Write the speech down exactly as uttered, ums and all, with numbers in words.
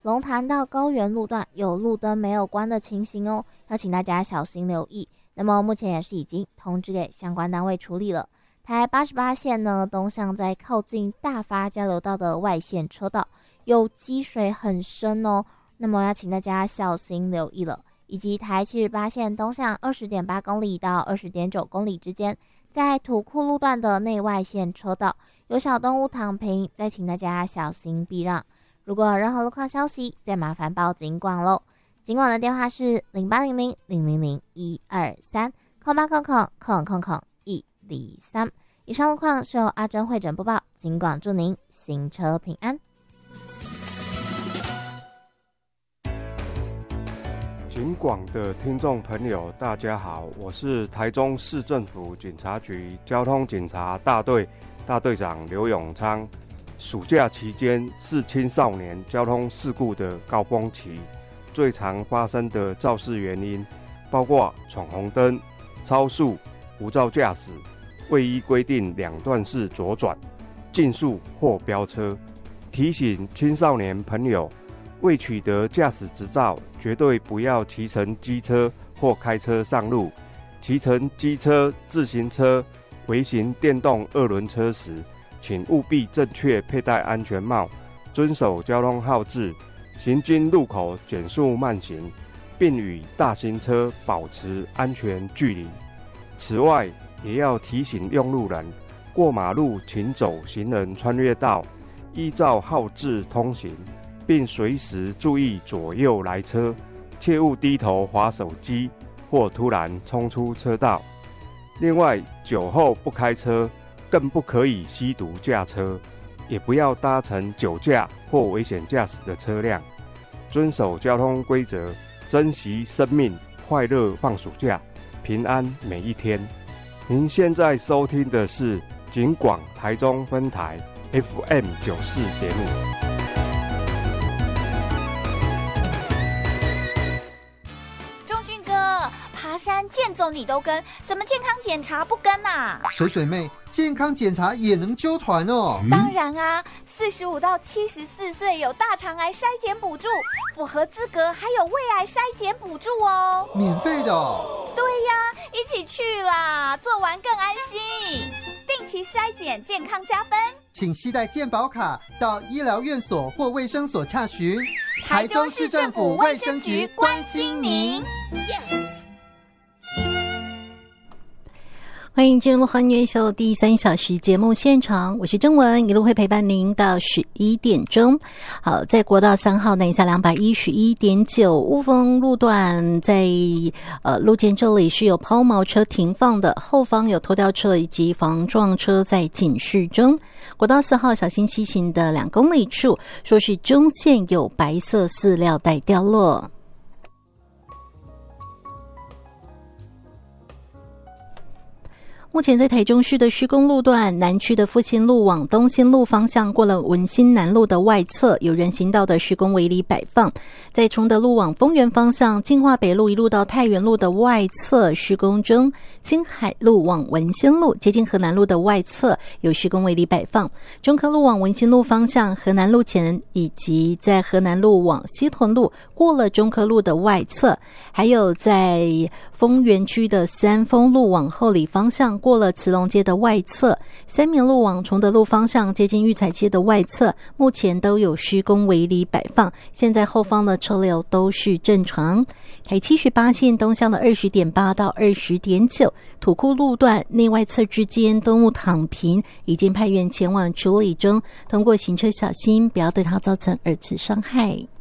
龙潭到高原路段有路灯没有关的情形哦，要请大家小心留意。那么目前也是已经通知给相关单位处理了。台八十八线呢，东向在靠近大发交流道的外线车道有积水很深哦，那么要请大家小心留意了。以及台七十八线东向 二十点八公里到 二十点九公里之间，在土库路段的内外线车道有小动物躺平，再请大家小心避让。如果有任何路况消息，再麻烦报警广喽。警广的电话是零八零零零零零一二三空八空空空空空一零三。以上路况是由阿珍会诊播报，警广祝您行车平安。 警广的听众朋友大家好，我是台中市政府警察局交通警察大队大队长刘永昌。暑假期间是青少年交通事故的高峰期，最常发生的肇事原因包括闯红灯、超速、无照驾驶、未依规定两段式左转、竞速或飙车。提醒青少年朋友，未取得驾驶执照，绝对不要骑乘机车或开车上路。骑乘机车、自行车、微型电动二轮车时，请务必正确佩戴安全帽，遵守交通号志，行经路口减速慢行，并与大型车保持安全距离。此外，也要提醒用路人，过马路请走行人穿越道，依照号志通行，并随时注意左右来车，切勿低头滑手机或突然冲出车道。另外，酒后不开车，更不可以吸毒驾车，也不要搭乘酒驾或危险驾驶的车辆。遵守交通规则，珍惜生命，快乐放暑假，平安每一天。您现在收听的是警广台中分台 F M 九十四点五。 爬山健走你都跟，怎么健康检查不跟啊？ 水水妹，健康检查也能揪团哦。 嗯、当然啊，四十五到七十四岁有大肠癌筛检补助，符合资格还有胃癌筛检补助哦， 免费的、哦。 对呀，一起去啦，做完更安心。定期筛检，健康加分。 请携带健保卡到医疗院所或卫生所洽询。 台中市政府卫生局关心您。Yes。 欢迎进入欢乐秀第三小时节目现场，我是郑文，一路会陪伴您到十一点钟。好，在国道三号南下两百一十一点九雾峰路段，在呃路肩这里是有抛锚车停放的，后方有拖吊车以及防撞车在警示中。国道四号小心骑行的两公里处，说是中线有白色饲料袋掉落。目前在台中市的施工路段，南区的复兴路往东兴路方向过了文心南路的外侧，有人行道的施工围篱摆放；在崇德路往丰原方向，进化北路一路到太原路的外侧施工中；青海路往文心路接近河南路的外侧有施工围篱摆放；中科路往文心路方向，河南路前以及在河南路往西屯路过了中科路的外侧，还有在丰原区的三丰路往后里方向过了慈龙街的外侧，三民路往崇德路方向接近育才街的外侧，目前都有施工围篱摆放，现在后方的车流都是正常。台七十八线东向的 二十点八 到 二十点九 土库路段内外侧之间动物躺平，已经派员前往处理中，通过行车小心，不要对它造成二次伤害。